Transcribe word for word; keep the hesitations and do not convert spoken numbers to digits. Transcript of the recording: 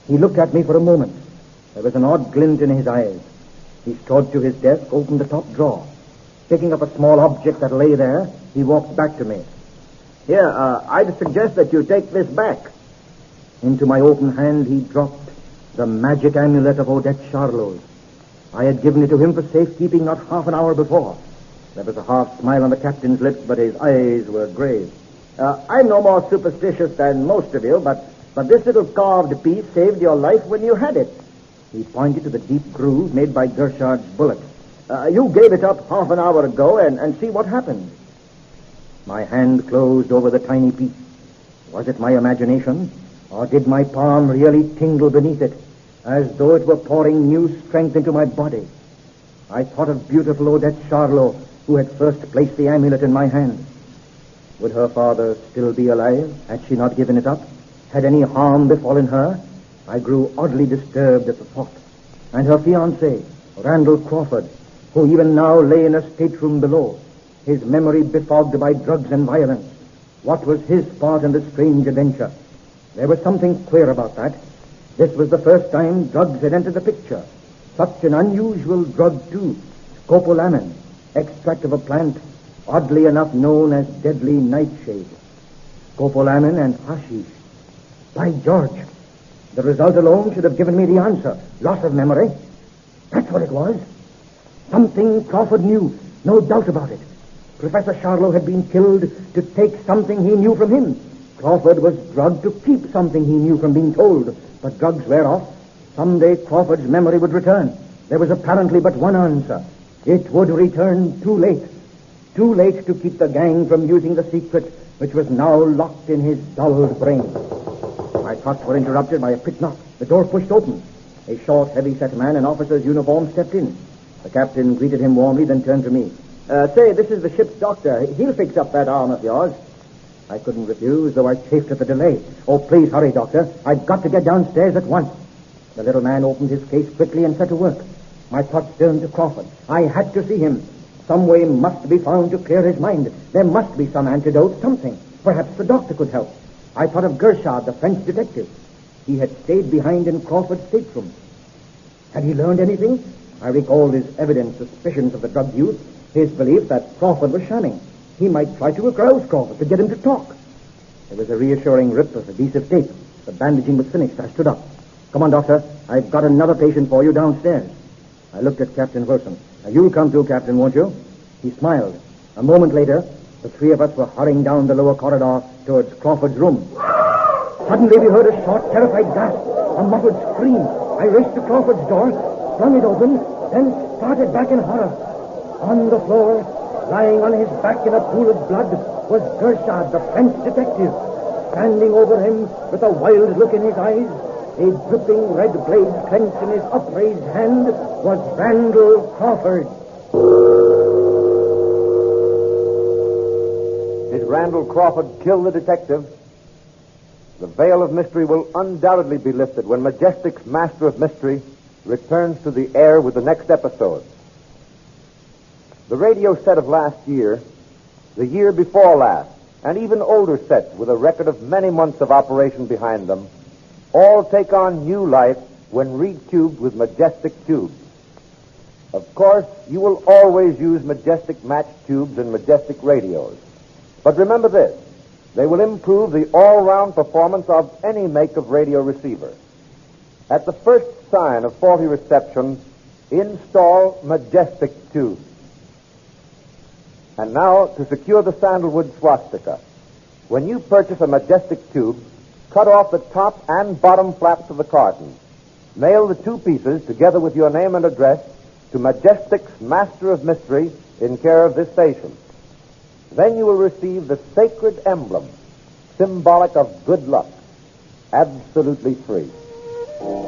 He looked at me for a moment. There was an odd glint in his eyes. He strode to his desk, opened the top drawer. Picking up a small object that lay there, he walked back to me. Here, uh, I'd suggest that you take this back. Into my open hand he dropped the magic amulet of Odette Charlot. I had given it to him for safekeeping not half an hour before. There was a half smile on the captain's lips, but his eyes were grave. Uh, I'm no more superstitious than most of you, but, but this little carved piece saved your life when you had it. He pointed to the deep groove made by Gershard's bullet. Uh, you gave it up half an hour ago, and, and see what happened. My hand closed over the tiny piece. Was it my imagination, or did my palm really tingle beneath it, as though it were pouring new strength into my body? I thought of beautiful Odette Charlot, who had first placed the amulet in my hand. Would her father still be alive? Had she not given it up? Had any harm befallen her? I grew oddly disturbed at the thought. And her fiancé, Randall Crawford, who even now lay in a stateroom below, his memory befogged by drugs and violence. What was his part in the strange adventure? There was something queer about that. This was the first time drugs had entered the picture. Such an unusual drug, too. Scopolamine, extract of a plant oddly enough known as deadly nightshade. Scopolamine and hashish. By George, the result alone should have given me the answer. Loss of memory. That's what it was. Something Crawford knew, no doubt about it. Professor Charlot had been killed to take something he knew from him. Crawford was drugged to keep something he knew from being told. But drugs wear off. Someday Crawford's memory would return. There was apparently but one answer. It would return too late. Too late to keep the gang from using the secret which was now locked in his dulled brain. My thoughts were interrupted by a quick knock. The door pushed open. A short, heavy-set man in officer's uniform stepped in. The captain greeted him warmly, then turned to me. Uh, say, this is the ship's doctor. He'll fix up that arm of yours. I couldn't refuse, though I chafed at the delay. Oh, please hurry, doctor. I've got to get downstairs at once. The little man opened his case quickly and set to work. My thoughts turned to Crawford. I had to see him. Some way must be found to clear his mind. There must be some antidote, something. Perhaps the doctor could help. I thought of Gershard, the French detective. He had stayed behind in Crawford's stateroom. Had he learned anything? I recalled his evident suspicions of the drug use, his belief that Crawford was shamming. He might try to arouse Crawford, to get him to talk. There was a reassuring rip of adhesive tape. The bandaging was finished. I stood up. Come on, doctor. I've got another patient for you downstairs. I looked at Captain Wilson. Now, you'll come too, Captain, won't you? He smiled. A moment later, the three of us were hurrying down the lower corridor towards Crawford's room. Suddenly, we heard a short, terrified gasp, a muffled scream. I raced to Crawford's door, flung it open, then started back in horror. On the floor, lying on his back in a pool of blood, was Gershard, the French detective. Standing over him with a wild look in his eyes, a dripping red blade clenched in his upraised hand, was Randall Crawford. Did Randall Crawford kill the detective? The veil of mystery will undoubtedly be lifted when Majestic's Master of Mystery returns to the air with the next episode. The radio set of last year, the year before last, and even older sets with a record of many months of operation behind them all take on new life when recubed with Majestic tubes. Of course, you will always use Majestic match tubes and Majestic radios. But remember this, they will improve the all-round performance of any make of radio receiver. At the first sign of faulty reception, install Majestic tubes. And now, to secure the sandalwood swastika. When you purchase a Majestic tube, cut off the top and bottom flaps of the carton. Mail the two pieces, together with your name and address, to Majestic's Master of Mystery in care of this station. Then you will receive the sacred emblem, symbolic of good luck, absolutely free.